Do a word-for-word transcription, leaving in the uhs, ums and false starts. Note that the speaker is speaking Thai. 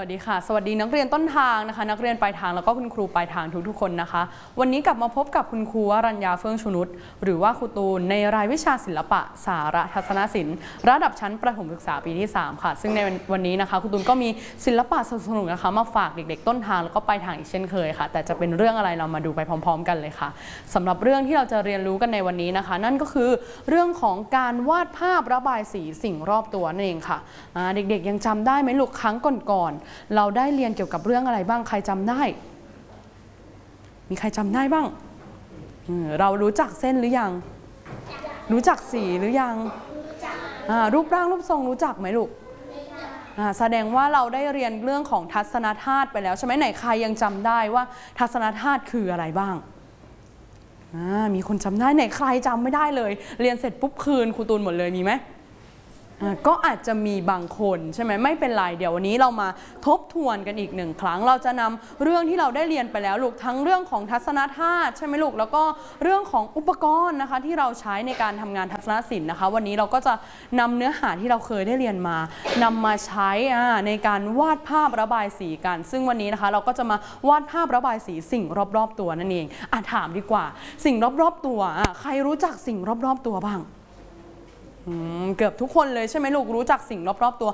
วัสดีค่ะสวัสดีนักเรียนต้นทางนะคะนักเรียนปลายทางแล้วก็คุณครูปลายทางทุกๆคนนะคะวันนี้กลับมาพบกับคุณครูวรัญญาเฟื่องชุนุชหรือว่าครูตูนในรายวิชาศิลปะสารทัศนศิลป์ระดับชั้นประถมศึกษาปีที่สามค่ะซึ่งในวันนี้นะคะครูตูนก็มีศิลปะสนุกๆนะคะมาฝากเด็กๆต้นทางแล้วก็ปลายทางอีกเช่นเคยค่ะแต่จะเป็นเรื่องอะไรเรามาดูไปพร้อมๆกันเลยค่ะสำหรับเรื่องที่เราจะเรียนรู้กันในวันนี้นะคะนั่นก็คือเรื่องของการวาดภาพระบายสีสิ่งรอบตัวนั่นเองค่ะเด็กๆยังจำได้ไหมลูกครั้งก่อนๆเราได้เรียนเกี่ยวกับเรื่องอะไรบ้างใครจำได้มีใครจำได้บ้างเรารู้จักเส้นหรือยังรู้จักสีหรือยังรูปร่างรูปทรงรู้จักไหมลูกแสดงว่าเราได้เรียนเรื่องของทัศนธาตุไปแล้วใช่ไหมไหนใครยังจำได้ว่าทัศนธาตุคืออะไรบ้างมีคนจำได้ไหนใครจำไม่ได้เลยเรียนเสร็จปุ๊บคืนครูตูนหมดเลยมีไหมก็อาจจะมีบางคนใช่ไหมไม่เป็นไรเดี๋ยววันนี้เรามาทบทวนกันอีกหนึ่งครั้งเราจะนำเรื่องที่เราได้เรียนไปแล้วลูกทั้งเรื่องของทัศนธาตุใช่ไหมลูกแล้วก็เรื่องของอุปกรณ์นะคะที่เราใช้ในการทำงานทัศนศิลป์นะคะวันนี้เราก็จะนำเนื้อหาที่เราเคยได้เรียนมานำมาใช้ในการวาดภาพระบายสีกันซึ่งวันนี้นะคะเราก็จะมาวาดภาพระบายสีสิ่งรอบๆตัวนั่นเองอ่ะถามดีกว่าสิ่งรอบๆตัวใครรู้จักสิ่งรอบๆตัวบ้างเกือบทุกคนเลยใช่ไหมลูกรู้จักสิ่งรอบๆตัว